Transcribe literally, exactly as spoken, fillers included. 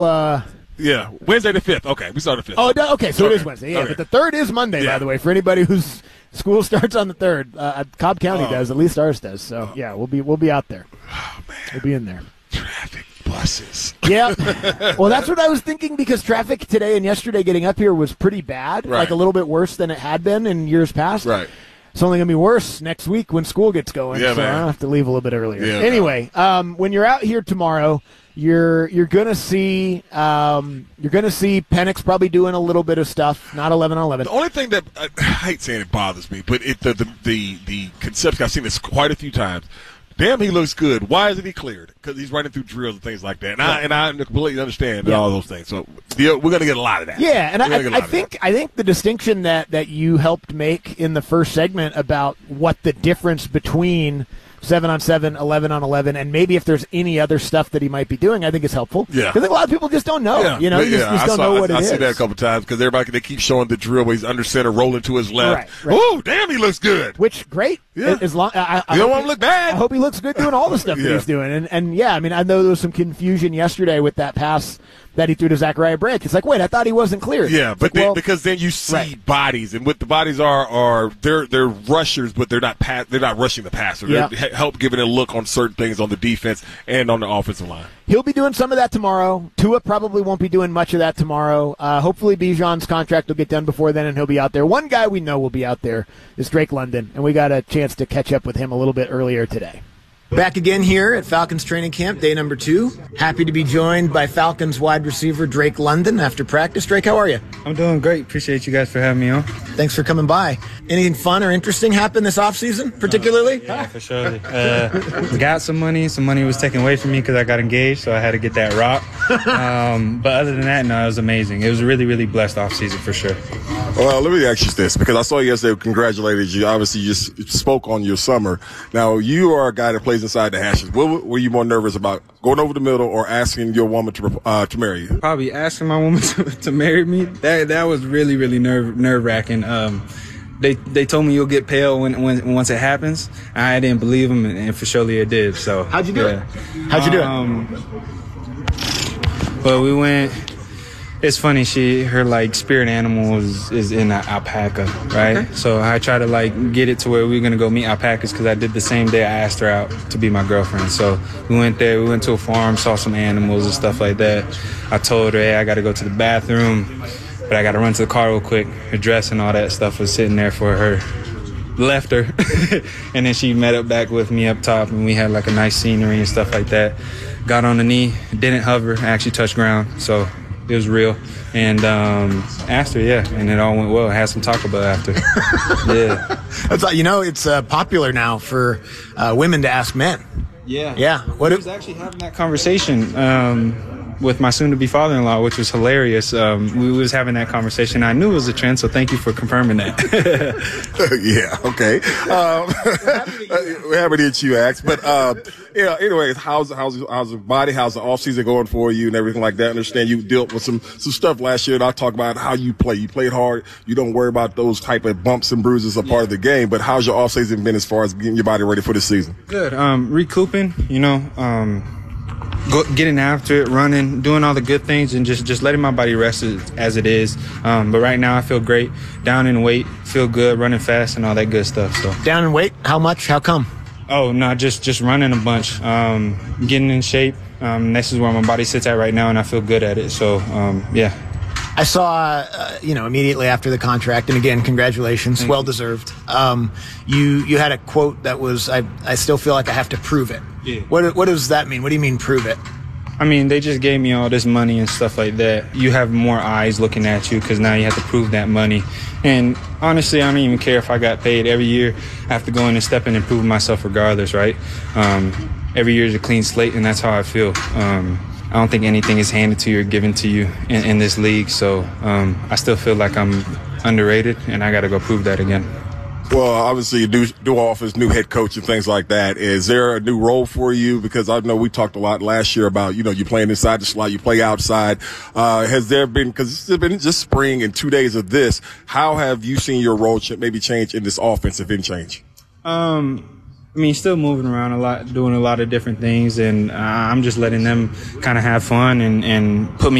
Uh, yeah, Wednesday the fifth. Okay, we started the fifth. Oh, okay, so okay. it is Wednesday. Yeah, okay. but the third is Monday, yeah. by the way, for anybody whose school starts on the third. Uh, Cobb County oh. does, at least ours does. So, oh. yeah, we'll be we'll be out there. Oh, man. We'll be in there. Traffic, buses. Yeah. Well, that's what I was thinking because traffic today and yesterday getting up here was pretty bad, right. like a little bit worse than it had been in years past. Right. It's only going to be worse next week when school gets going, yeah, so man. I'll have to leave a little bit earlier. Yeah, anyway, um, when you're out here tomorrow, you're you're going to see um, you're going to see Penix probably doing a little bit of stuff, not eleven on eleven. The only thing that I, I hate saying it bothers me, but it, the, the the the conception, I've seen this quite a few times. Damn, he looks good. Why isn't he cleared? Because he's running through drills and things like that. And I and I completely understand yeah. all those things. So we're going to get a lot of that. Yeah, and I, I think that. I think the distinction that, that you helped make in the first segment about what the difference between seven on seven, eleven on eleven, and maybe if there's any other stuff that he might be doing, I think is helpful. Yeah. I think a lot of people just don't know. Yeah. You know, you yeah. just, just don't I saw, know what I, it I is. I see that a couple times because everybody they keep showing the drill where he's under center, rolling to his left. Right, right. Oh, damn, he looks good. Which great. Yeah. As long, I, I you don't hope want to look bad. I hope he looks good doing all the stuff yeah. that he's doing. And and yeah, I mean, I know there was some confusion yesterday with that pass that he threw to Zachariah Branch. It's like, wait, I thought he wasn't cleared. Yeah, It's but like, then, well, because then you see right. bodies, and what the bodies are are they're they're rushers, but they're not pass, they're not rushing the passer. Yeah. They help giving a look on certain things on the defense and on the offensive line. He'll be doing some of that tomorrow. Tua probably won't be doing much of that tomorrow. Uh, hopefully Bijan's contract will get done before then, and he'll be out there. One guy we know will be out there is Drake London, and we got a chance to catch up with him a little bit earlier today. Back again here at Falcons training camp, day number two. Happy to be joined by Falcons wide receiver Drake London after practice. Drake, how are you? I'm doing great. Appreciate you guys for having me on. Thanks for coming by. Anything fun or interesting happen this offseason, particularly? Uh, yeah, for sure. Uh, got some money. Some money was taken away from me because I got engaged, so I had to get that rock. Um, but other than that, no, it was amazing. It was a really, really blessed offseason for sure. Well, let me ask you this, because I saw you yesterday, congratulated you. Obviously, you just spoke on your summer. Now, you are a guy that plays inside the hashes. What were you more nervous about, going over the middle or asking your woman to uh, to marry you? Probably asking my woman to, to marry me. That that was really, really nerve nerve wracking. Um, they they told me you'll get pale when, when once it happens. I didn't believe them, and, and for surely it did. So how'd you do yeah. it? How'd you do um, it? Well, we went. It's funny, she her like spirit animal is, is in an alpaca, right? Okay. So I try to like get it to where we we're gonna go meet alpacas because I did the same day I asked her out to be my girlfriend. So we went there, we went to a farm, saw some animals and stuff like that. I told her, hey, I gotta go to the bathroom, but I gotta run to the car real quick. Her dress and all that stuff was sitting there for her. Left her, and then she met up back with me up top, and we had like a nice scenery and stuff like that. Got on the knee, didn't hover, actually touched ground, so. It was real, and um, asked her, yeah, and it all went well. I had some Taco Bell after. Yeah. That's like, you know, it's uh, popular now for uh, women to ask men. Yeah. Yeah. What I was actually having that conversation um, with my soon-to-be father-in-law, which was hilarious. Um, we was having that conversation. I knew it was a trend, so thank you for confirming that. Yeah, okay. Um, we're happy that you asked. But, uh, yeah, anyways, how's, how's, how's the body, how's the off-season going for you and everything like that? I understand you dealt with some, some stuff last year, and I talked about how you play. You played hard. You don't worry about those type of bumps and bruises a yeah. part of the game. But how's your off-season been as far as getting your body ready for the season? Good. Um, recouping, you know, um, Go, getting after it, running, doing all the good things, and just, just letting my body rest as, as it is. Um, but right now I feel great. Down in weight, feel good, running fast, and all that good stuff. So down in weight? How much? How come? Oh, no, just, just running a bunch, um, getting in shape. Um, this is where my body sits at right now, and I feel good at it. So, um, yeah. I saw, uh, you know, immediately after the contract, and again, congratulations, Thank well you. deserved. Um, you you had a quote that was, I I still feel like I have to prove it. Yeah. What what does that mean? What do you mean prove it? I mean, they just gave me all this money and stuff like that. You have more eyes looking at you because now you have to prove that money. And honestly, I don't even care if I got paid every year. I have to go in and step in and prove myself regardless, right? Um, every year is a clean slate, and that's how I feel. Um, I don't think anything is handed to you or given to you in, in this league. So um, I still feel like I'm underrated, and I got to go prove that again. Well, obviously, new, new office, new head coach, and things like that. Is there a new role for you? Because I know we talked a lot last year about, you know, you playing inside the slot, you play outside. Uh, has there been, because it's been just spring and two days of this, how have you seen your role ch- maybe change in this offense, if any change? Um, I mean, still moving around a lot, doing a lot of different things, and uh, I'm just letting them kind of have fun and, and put me